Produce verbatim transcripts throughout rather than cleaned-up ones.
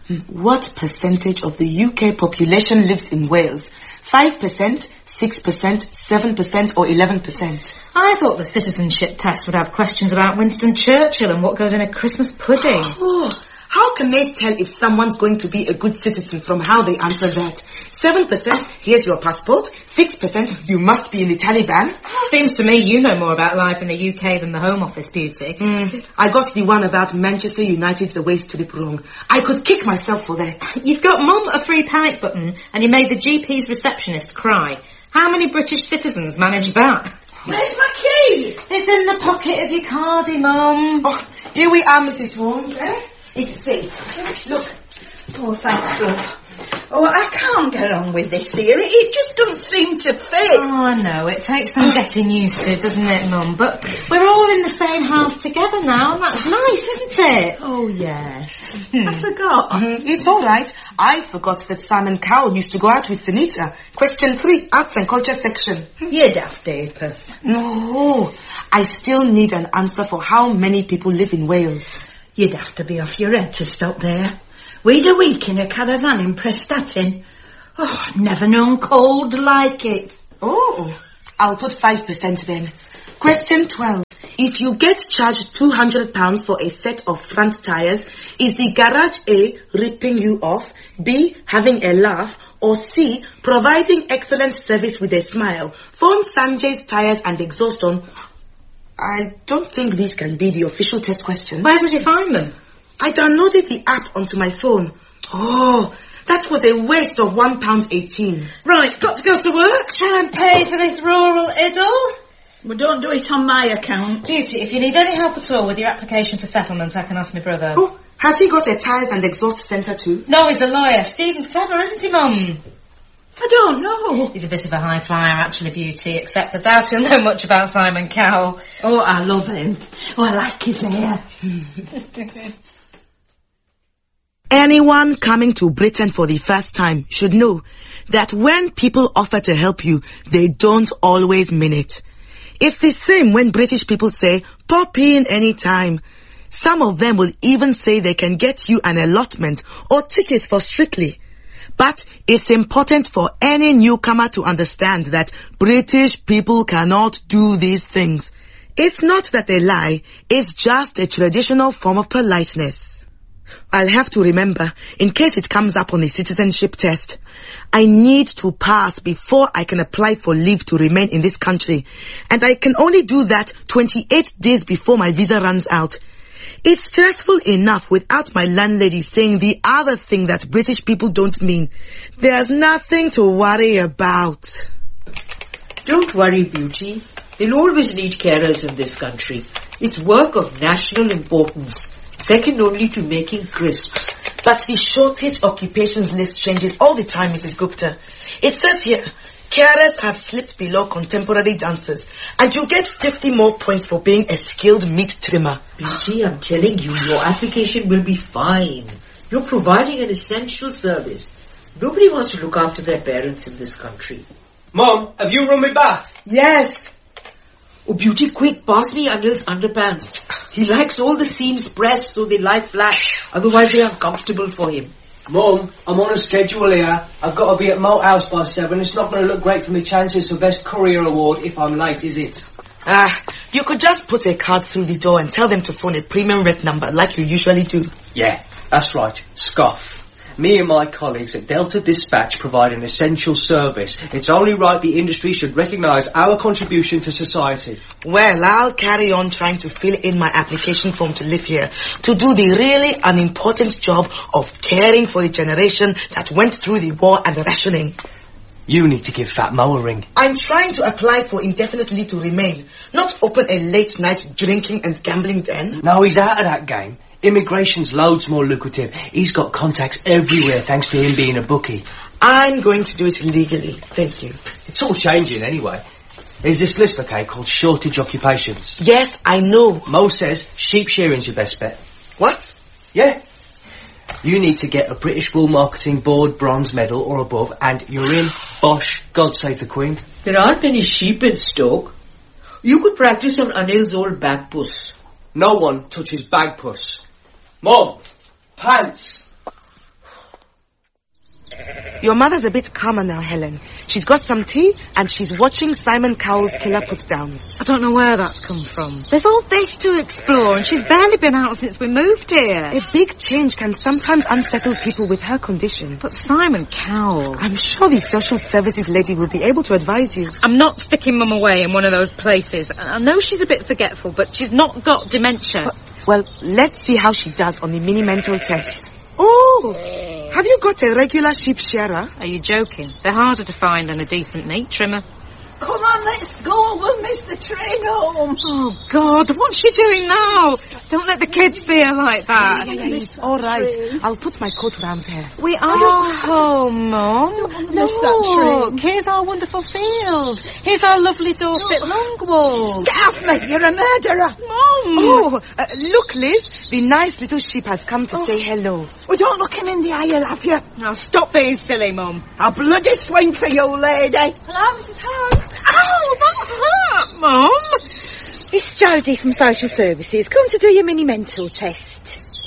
What percentage of the U K population lives in Wales? five percent, six percent, seven percent or eleven percent? I thought the citizenship test would have questions about Winston Churchill and what goes in a Christmas pudding. Oh, how can they tell if someone's going to be a good citizen from how they answer that? seven percent, here's your passport. six percent, you must be in the Taliban. Seems to me you know more about life in the U K than the Home Office, Beauty. Mm, I got the one about Manchester United's away slip wrong. I could kick myself for that. You've got Mum a free panic button and you made the G P's receptionist cry. How many British citizens manage that? Where's my key? It's in the pocket of your cardy, Mum. Oh, here we are, Missus Holmes, eh? It's safe. Look. Oh, thanks, love. Oh, I can't get on with this here. It, it just doesn't seem to fit. Oh, I know. It takes some getting used to, doesn't it, Mum? But we're all in the same house together now, and that's nice, isn't it? Oh, yes. Hmm. I forgot. Mm, it's all right. I forgot that Simon Cowell used to go out with Sunita. Question three, Arts and Culture section. You're daft, Apeth. No, I still need an answer for how many people live in Wales. You'd have to be off your head to stop there. We'd a week in a caravan in Prestatyn. Oh, never known cold like it. Oh, I'll put five percent then. Question twelve. If you get charged two hundred pounds for a set of front tyres, is the garage A ripping you off, B having a laugh, or C providing excellent service with a smile? Phone Sanjay's tyres and exhaust on. I don't think these can be the official test questions. Where did you find them? I downloaded the app onto my phone. Oh, that was a waste of one pound eighteen. Right, got to go to work. Try and pay for this rural idyll. Well, don't do it on my account. Beauty, if you need any help at all with your application for settlement, I can ask my brother. Oh, has he got a tyres and exhaust centre too? No, he's a lawyer. Stephen's clever, isn't he, Mum? I don't know. He's a bit of a high flyer, actually, Beauty, except I doubt he'll know much about Simon Cowell. Oh, I love him. Oh, I like his hair. Anyone coming to Britain for the first time should know that when people offer to help you, they don't always mean it. It's the same when British people say, pop in any time. Some of them will even say they can get you an allotment or tickets for Strictly. But it's important for any newcomer to understand that British people cannot do these things. It's not that they lie, it's just a traditional form of politeness. I'll have to remember, in case it comes up on the citizenship test, I need to pass before I can apply for leave to remain in this country. And I can only do that twenty-eight days before my visa runs out. It's stressful enough without my landlady saying the other thing that British people don't mean. There's nothing to worry about. Don't worry, Beauty. They'll always need carers in this country. It's work of national importance, second only to making crisps. But the shortage occupations list changes all the time, Missus Gupta. It says here, carers have slipped below contemporary dancers, and you get fifty more points for being a skilled meat trimmer. Beauty, I'm telling you, your application will be fine. You're providing an essential service. Nobody wants to look after their parents in this country. Mom, have you run my bath? Yes. Oh, Beauty, quick, pass me Anil's underpants. He likes all the seams pressed so they lie flat. Otherwise they are uncomfortable for him. Mum, I'm on a schedule here. I've got to be at Malt House by seven. It's not going to look great for me chances for Best Courier Award if I'm late, is it? Ah, you could just put a card through the door and tell them to phone a premium rate number like you usually do. Yeah, that's right. Scoff. Me and my colleagues at Delta Dispatch provide an essential service. It's only right the industry should recognise our contribution to society. Well, I'll carry on trying to fill in my application form to live here, to do the really unimportant job of caring for the generation that went through the war and the rationing. You need to give Fat Mo a ring. I'm trying to apply for indefinite leave to remain, not open a late-night drinking and gambling den. No, he's out of that game. Immigration's loads more lucrative. He's got contacts everywhere thanks to him being a bookie. I'm going to do it legally, thank you. It's all changing anyway. There's this list, okay, called shortage occupations. Yes, I know. Mo says sheep shearing's your best bet. What? Yeah. You need to get a British Wool Marketing Board bronze medal or above, and you're in. Bosh, God save the Queen. There aren't many sheep in Stoke. You could practice on Anil's old bagpuss. No one touches bagpuss. Mom, pants. Your mother's a bit calmer now, Helen. She's got some tea and she's watching Simon Cowell's Killer Put-Downs. I don't know where that's come from. There's all this to explore and she's barely been out since we moved here. A big change can sometimes unsettle people with her condition. But Simon Cowell... I'm sure the social services lady will be able to advise you. I'm not sticking Mum away in one of those places. I know she's a bit forgetful, but she's not got dementia. But, well, let's see how she does on the mini-mental test. Oh, have you got a regular sheep shearer? Are you joking? They're harder to find than a decent meat trimmer. Come on, let's go. We'll miss the train home. Oh, God, what's she doing now? Don't let the kids see her like that. Yeah, yeah, yeah, it's all right. I'll put my coat round her. We are home, Mum. Miss that train. Look, here's our wonderful field. Here's our lovely Dorset Longwall. Get off me, you're a murderer. Mum! Oh, uh, look, Liz. The nice little sheep has come to oh. say hello. We don't look him in the eye, you'll have you. Now, stop being silly, Mum. A bloody swing for you, lady. Hello, Missus Howard. Ow, that hurt, Mum. It's Jodie from Social Services. Come to do your mini-mental test.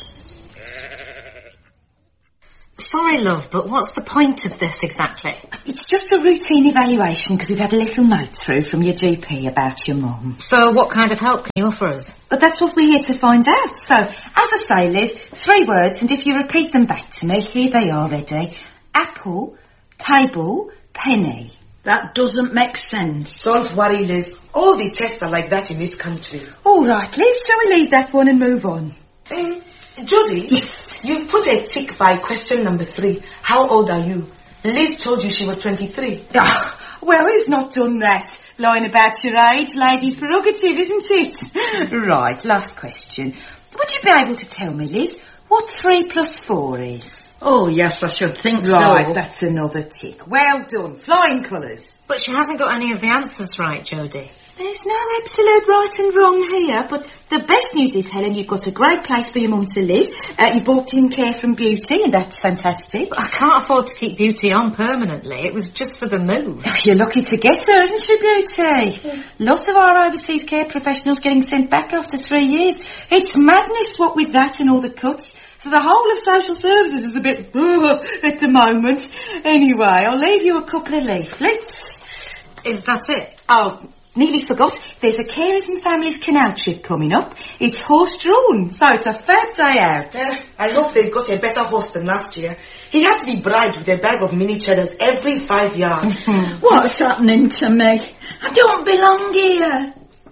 Sorry, love, but what's the point of this exactly? It's just a routine evaluation because we've had a little note through from your G P about your mum. So what kind of help can you offer us? But that's what we're here to find out. So, as I say, Liz, three words, and if you repeat them back to me, here they are, ready. Apple, table, penny. That doesn't make sense. Don't worry, Liz. All the tests are like that in this country. All right, Liz, shall we leave that one and move on? Um, Jodie, yes. You put a tick by question number three. How old are you? Liz told you she was twenty-three. Oh, well, who's not done that? Lying about your age, lady's prerogative, isn't it? Right, last question. Would you be able to tell me, Liz, what three plus four is? Oh, yes, I should think right, so. That's another tick. Well done. Flying colours. But she hasn't got any of the answers right, Jodie. There's no absolute right and wrong here, but the best news is, Helen, you've got a great place for your mum to live. Uh, you bought in care from Beauty, and that's fantastic. But I can't afford to keep Beauty on permanently. It was just for the move. Oh, you're lucky to get her, isn't she, Beauty? Yeah. Lots of our overseas care professionals getting sent back after three years. It's madness, what with that and all the cuts. So the whole of social services is a bit uh, at the moment. Anyway, I'll leave you a couple of leaflets. Is that it? Oh, nearly forgot. There's a Carers and Families canal trip coming up. It's horse-drawn, so it's a fab day out. Uh, I hope they've got a better horse than last year. He had to be bribed with a bag of mini cheddars every five yards. What's happening to me? I don't belong here.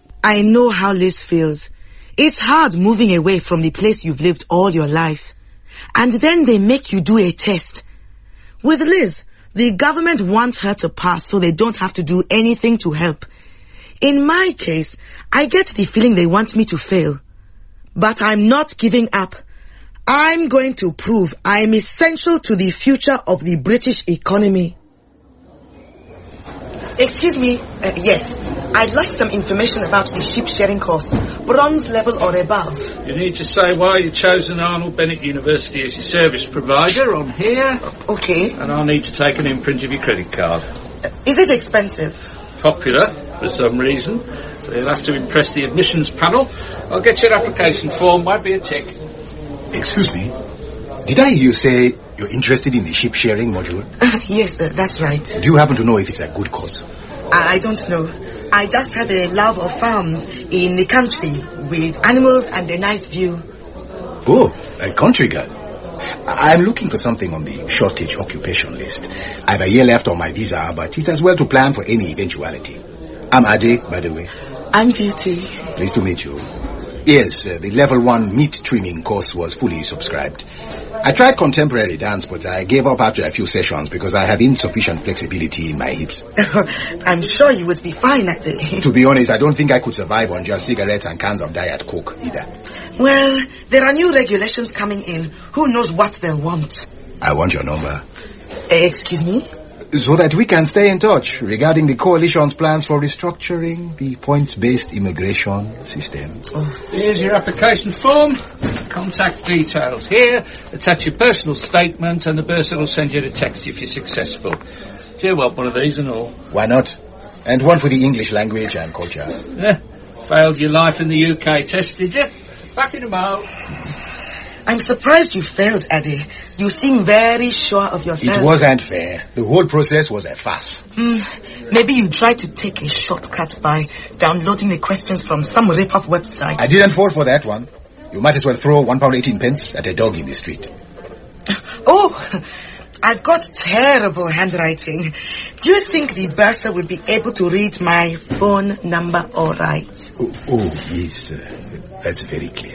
I know how Liz feels. It's hard moving away from the place you've lived all your life. And then they make you do a test. With Liz, the government want her to pass so they don't have to do anything to help. In my case, I get the feeling they want me to fail. But I'm not giving up. I'm going to prove I'm essential to the future of the British economy. Excuse me, uh, yes. I'd like some information about the sheep shearing course. Bronze level or above. You need to say why you've chosen Arnold Bennett University as your service provider on here. Okay. And I'll need to take an imprint of your credit card. Uh, is it expensive? Popular, for some reason. So you'll have to impress the admissions panel. I'll get your application form. Might be a tick. Excuse me. Did I hear you say you're interested in the sheep shearing module? Uh, yes, uh, that's right. Do you happen to know if it's a good course? I don't know. I just have a love of farms in the country with animals and a nice view. Oh, a country girl. I'm looking for something on the shortage occupation list. I have a year left on my visa, but it's as well to plan for any eventuality. I'm Ade, by the way. I'm Beauty. Pleased to meet you. Yes, uh, the level one meat trimming course was fully subscribed. I tried contemporary dance, but I gave up after a few sessions because I have insufficient flexibility in my hips. I'm sure you would be fine at it. To be honest, I don't think I could survive on just cigarettes and cans of Diet Coke either. Well, there are new regulations coming in. Who knows what they'll want? I want your number. Uh, excuse me? So that we can stay in touch regarding the coalition's plans for restructuring the points-based immigration system. Oh. Here's your application form. Contact details here. Attach your personal statement and the bursar will send you a text if you're successful. Do you want one of these and all? Why not? And one for the English language and culture. Yeah. Failed your life in the U K test, did you? Back in a mo. I'm surprised you failed, Eddie. You seem very sure of yourself. It wasn't fair. The whole process was a farce. Mm, maybe you tried to take a shortcut by downloading the questions from some rip-off website. I didn't fall for that one. You might as well throw one pound eighteen pence at a dog in the street. Oh, I've got terrible handwriting. Do you think the bursar would be able to read my phone number all right? Oh, oh yes, uh, that's very clear.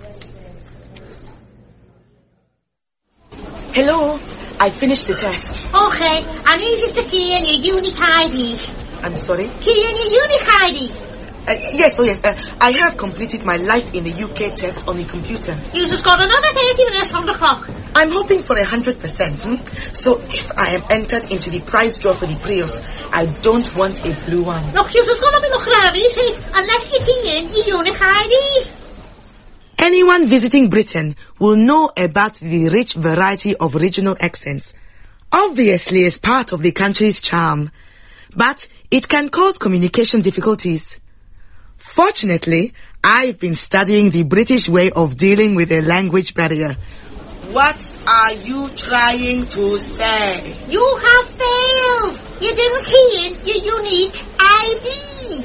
Hello, I finished the test. Okay, I need you to key in your unique I D. I'm sorry? Key in your unique I D. Uh, yes, oh yes, uh, I have completed my life in the U K test on the computer. You just got another thirty minutes on the clock. I'm hoping for a hundred percent. Hmm? So if I am entered into the prize draw for the Prius, I don't want a blue one. Look, you're just going to be looking at easy unless you key in your unique I D. Anyone visiting Britain will know about the rich variety of regional accents. Obviously, it's part of the country's charm, but it can cause communication difficulties. Fortunately, I've been studying the British way of dealing with a language barrier. What are you trying to say? You have failed. You didn't key in your unique I D.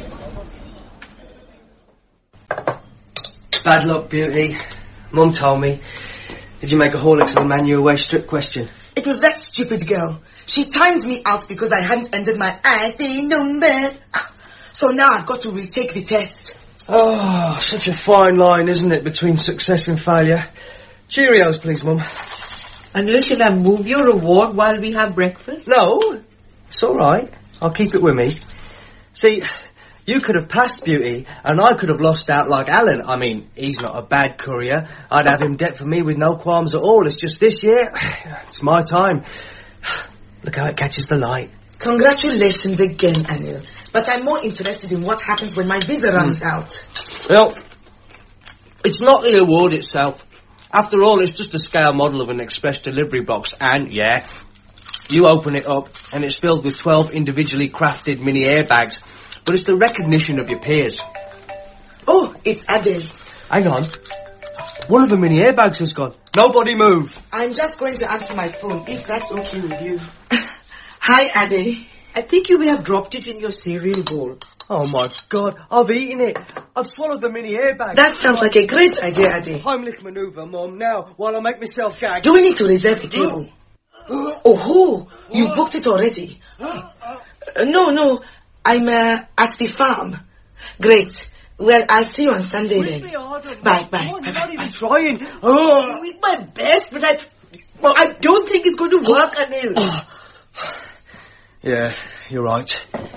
Bad luck, Beauty. Mum told me. Did you make a Horlicks of the Man You Away strip question? It was that stupid girl. She timed me out because I hadn't entered my I D number. So now I've got to retake the test. Oh, such a fine line, isn't it, between success and failure? Cheerios, please, Mum. And shall I move your reward while we have breakfast? No, it's all right. I'll keep it with me. See, you could have passed, Beauty, and I could have lost out like Alan. I mean, he's not a bad courier. I'd have him debt for me with no qualms at all. It's just this year, it's my time. Look how it catches the light. Congratulations again, Anil. But I'm more interested in what happens when my visa runs mm. out. Well, it's not the award itself. After all, it's just a scale model of an express delivery box. And, yeah, you open it up and it's filled with twelve individually crafted mini airbags. But it's the recognition of your peers. Oh, it's Adele. Hang on. One of the mini airbags has gone. Nobody move. I'm just going to answer my phone, if that's okay with you. Hi, Adele. I think you may have dropped it in your cereal bowl. Oh, my God. I've eaten it. I've swallowed the mini airbag. That sounds like a great idea, Adele. Heimlich manoeuvre, Mum, now, while I make myself gag. Do we need to reserve a table? Oh, you booked it already? Uh, no, no. I'm uh, at the farm. Great. Well, I'll see you on Sunday then. Bye, bye. Oh, bye, I'm not bye, even bye. trying. Oh, I'm doing my best, but I, well, I don't think it's going to work, Anil. Oh. Yeah, you're right.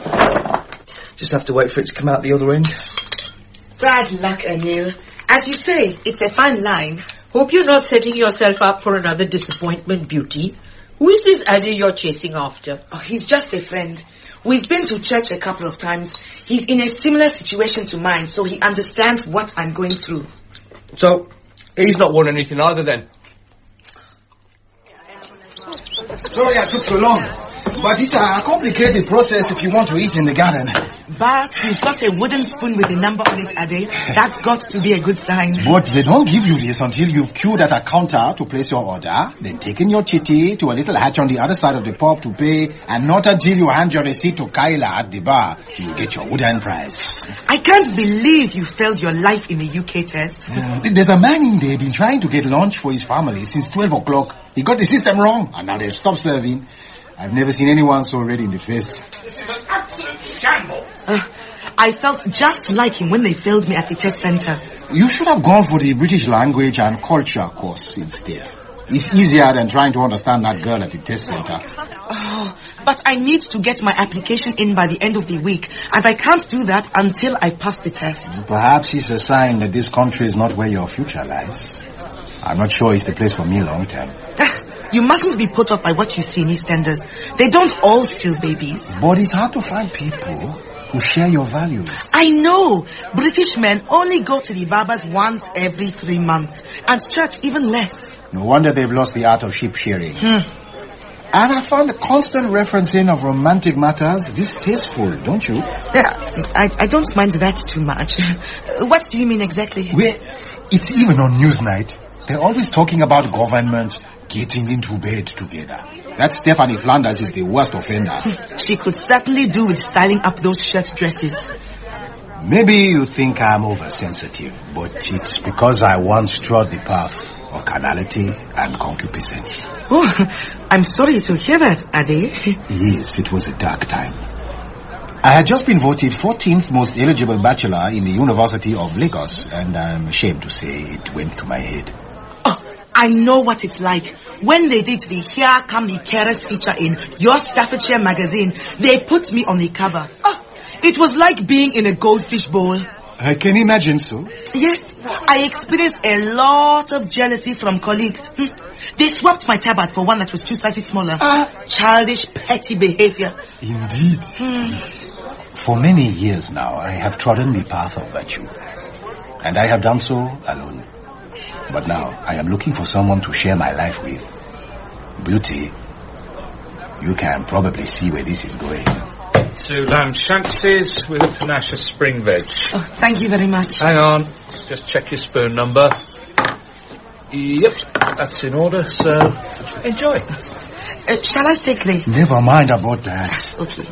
Just have to wait for it to come out the other end. Bad luck, Anil. As you say, it's a fine line. Hope you're not setting yourself up for another disappointment, Beauty. Who is this Addy you're chasing after? Oh, he's just a friend. We've been to church a couple of times. He's in a similar situation to mine, so he understands what I'm going through. So, he's not won anything either then? Sorry I took so long. But it's a complicated process if you want to eat in the garden. But we've got a wooden spoon with a number on it, Ade. That's got to be a good sign. But they don't give you this until you've queued at a counter to place your order, then taken your chitty to a little hatch on the other side of the pub to pay, and not until you hand your receipt to Kyla at the bar do you get your wooden prize. I can't believe you failed your life in the U K test. Uh, there's a man in there been trying to get lunch for his family since twelve o'clock. He got the system wrong, and now they've stopped serving. I've never seen anyone so red in the face. This is an absolute shambles. Uh, I felt just like him when they failed me at the test centre. You should have gone for the British language and culture course instead. It's easier than trying to understand that girl at the test centre. Oh, but I need to get my application in by the end of the week, and I can't do that until I pass the test. Perhaps it's a sign that this country is not where your future lies. I'm not sure it's the place for me long term. You mustn't be put off by what you see in EastEnders. They don't all steal babies. But it's hard to find people who share your values. I know. British men only go to the barbers once every three months. And church even less. No wonder they've lost the art of sheep shearing. Hmm. And I found the constant referencing of romantic matters distasteful, don't you? Yeah, I, I don't mind that too much. What do you mean exactly? Where it's even on Newsnight. They're always talking about government getting into bed together. That Stephanie Flanders is the worst offender. She could certainly do with styling up those shirt dresses. Maybe you think I'm oversensitive, but it's because I once trod the path of carnality and concupiscence. Oh, I'm sorry to hear that, Ade. Yes, it was a dark time. I had just been voted fourteenth most eligible bachelor in the University of Lagos, and I'm ashamed to say it went to my head. Oh, I know what it's like. When they did the Here Come the Carers feature in Your Staffordshire magazine, they put me on the cover. Oh, it was like being in a goldfish bowl. I can imagine so. Yes, I experienced a lot of jealousy from colleagues. Hmm. They swapped my tabard for one that was two sizes smaller. Uh, Childish, petty behavior. Indeed. Hmm. For many years now, I have trodden the path of virtue. And I have done so alone. But now, I am looking for someone to share my life with. Beauty, you can probably see where this is going. Two lamb shanksies with a panache of spring veg. Oh, thank you very much. Hang on, just check your spoon number. Yep, that's in order, so enjoy. Uh, shall I take place? Never mind about that. Okay.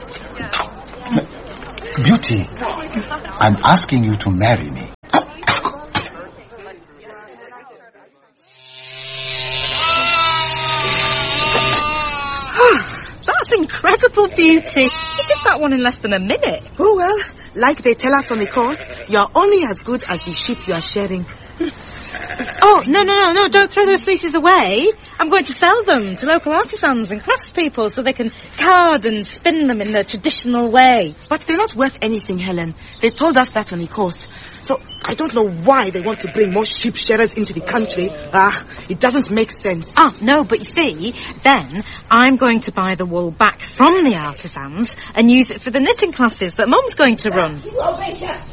Beauty, I'm asking you to marry me. Incredible, Beauty. You did that one in less than a minute. Oh, well, like they tell us on the course, you're only as good as the sheep you are shedding. Oh, no, no, no, no, don't throw those fleeces away. I'm going to sell them to local artisans and craftspeople so they can card and spin them in the traditional way. But they're not worth anything, Helen. They told us that on the course. So I don't know why they want to bring more sheep shedders into the country. Ah, it doesn't make sense. Oh, no, but you see, then I'm going to buy the wool back from the artisans and use it for the knitting classes that Mum's going to run.